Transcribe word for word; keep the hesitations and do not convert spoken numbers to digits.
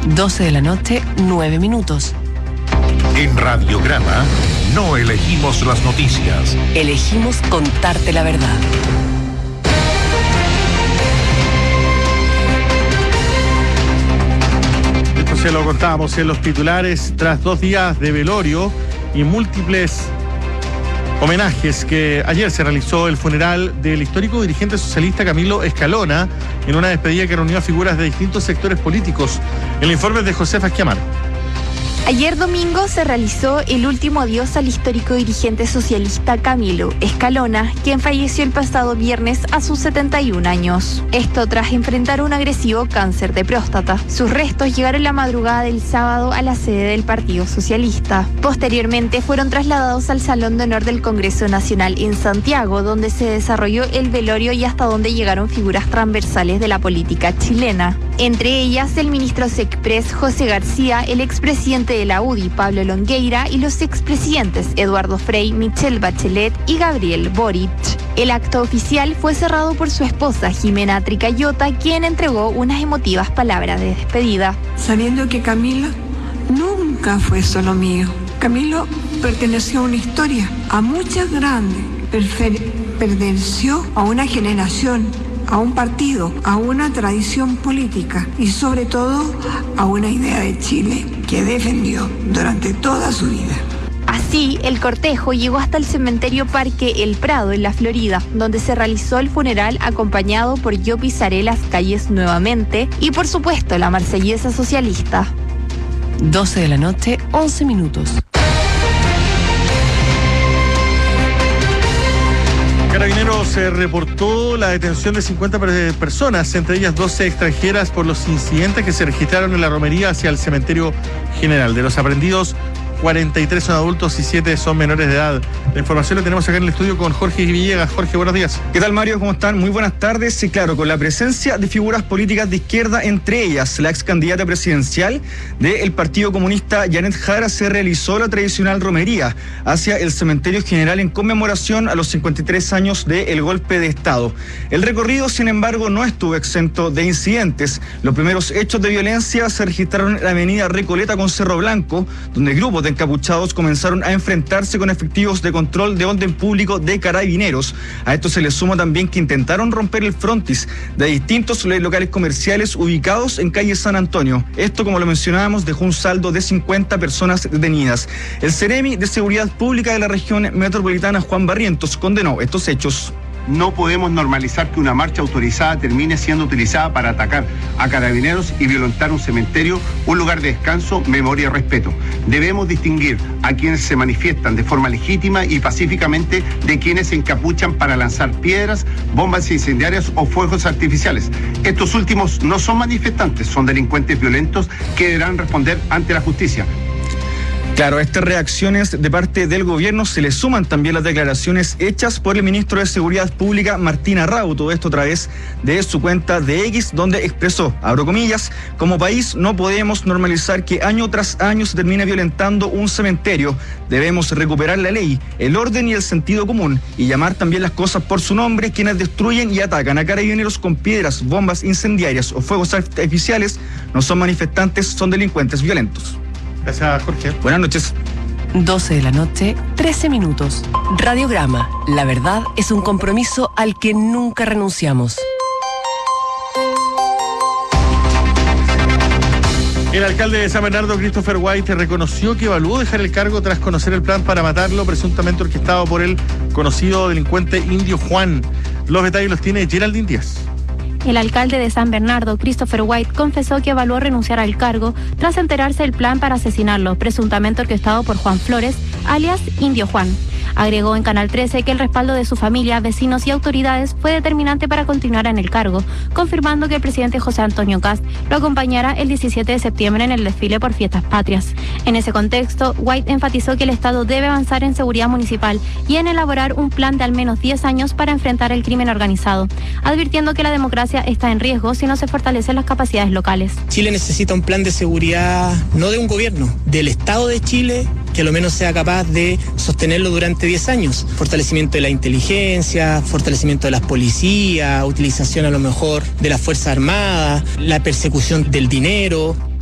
doce de la noche, nueve minutos. En Radiograma no elegimos las noticias. Elegimos contarte la verdad. Esto se lo contábamos en los titulares tras dos días de velorio y múltiples homenajes que ayer se realizó el funeral del histórico dirigente socialista Camilo Escalona en una despedida que reunió a figuras de distintos sectores políticos. El informe es de Josefa Esquiamar. Ayer domingo se realizó el último adiós al histórico dirigente socialista Camilo Escalona, quien falleció el pasado viernes a sus setenta y un años. Esto tras enfrentar un agresivo cáncer de próstata. Sus restos llegaron la madrugada del sábado a la sede del Partido Socialista. Posteriormente fueron trasladados al Salón de Honor del Congreso Nacional en Santiago, donde se desarrolló el velorio y hasta donde llegaron figuras transversales de la política chilena. Entre ellas, el ministro Sexpress José García, el expresidente de la U D I Pablo Longueira y los expresidentes Eduardo Frei, Michelle Bachelet y Gabriel Boric. El acto oficial fue cerrado por su esposa Jimena Tricayota, quien entregó unas emotivas palabras de despedida. Sabiendo que Camilo nunca fue solo mío. Camilo perteneció a una historia, a muchas grandes, perteneció a una generación, a un partido, a una tradición política y sobre todo a una idea de Chile que defendió durante toda su vida. Así, el cortejo llegó hasta el cementerio Parque El Prado en la Florida, donde se realizó el funeral acompañado por Yo pisaré las calles nuevamente y por supuesto la marsellesa socialista. doce de la noche, once minutos. Carabineros eh, reportó la detención de cincuenta personas, entre ellas doce extranjeras, por los incidentes que se registraron en la romería hacia el cementerio general. De los aprendidos, cuarenta y tres son adultos y siete son menores de edad. La información la tenemos acá en el estudio con Jorge Villegas. Jorge, buenos días. ¿Qué tal, Mario? ¿Cómo están? Muy buenas tardes. Sí, claro, con la presencia de figuras políticas de izquierda, entre ellas la ex candidata presidencial del Partido Comunista, Janet Jara, se realizó la tradicional romería hacia el cementerio general en conmemoración a los cincuenta y tres años del golpe de Estado. El recorrido, sin embargo, no estuvo exento de incidentes. Los primeros hechos de violencia se registraron en la avenida Recoleta con Cerro Blanco, donde grupos de encapuchados comenzaron a enfrentarse con efectivos de control de orden público de Carabineros. A esto se le suma también que intentaron romper el frontis de distintos locales comerciales ubicados en calle San Antonio. Esto, como lo mencionábamos, dejó un saldo de cincuenta personas detenidas. El Ceremi de Seguridad Pública de la región metropolitana, Juan Barrientos, condenó estos hechos. No podemos normalizar que una marcha autorizada termine siendo utilizada para atacar a carabineros y violentar un cementerio, un lugar de descanso, memoria y respeto. Debemos distinguir a quienes se manifiestan de forma legítima y pacíficamente de quienes se encapuchan para lanzar piedras, bombas incendiarias o fuegos artificiales. Estos últimos no son manifestantes, son delincuentes violentos que deberán responder ante la justicia. Claro, a estas reacciones de parte del gobierno se le suman también las declaraciones hechas por el ministro de Seguridad Pública, Martín Arrauto, esto a través de su cuenta de X, donde expresó, abro comillas, como país no podemos normalizar que año tras año se termine violentando un cementerio. Debemos recuperar la ley, el orden y el sentido común y llamar también las cosas por su nombre. Quienes destruyen y atacan a carabineros con piedras, bombas incendiarias o fuegos artificiales no son manifestantes, son delincuentes violentos. Gracias, Jorge. Buenas noches. doce de la noche, trece minutos. Radiograma. La verdad es un compromiso al que nunca renunciamos. El alcalde de San Bernardo, Christopher White, reconoció que evaluó dejar el cargo tras conocer el plan para matarlo, presuntamente orquestado por el conocido delincuente Indio Juan. Los detalles los tiene Geraldine Díaz. El alcalde de San Bernardo, Christopher White, confesó que evaluó renunciar al cargo tras enterarse del plan para asesinarlo, presuntamente orquestado por Juan Flores, alias Indio Juan. Agregó en Canal trece que el respaldo de su familia, vecinos y autoridades fue determinante para continuar en el cargo, confirmando que el presidente José Antonio Kast lo acompañará el diecisiete de septiembre en el desfile por Fiestas Patrias. En ese contexto, White enfatizó que el Estado debe avanzar en seguridad municipal y en elaborar un plan de al menos diez años para enfrentar el crimen organizado, advirtiendo que la democracia está en riesgo si no se fortalecen las capacidades locales. Chile necesita un plan de seguridad, no de un gobierno, del Estado de Chile, que a lo menos sea capaz de sostenerlo durante diez años. Fortalecimiento de la inteligencia, fortalecimiento de las policías, utilización a lo mejor de las Fuerzas Armadas, la persecución del dinero.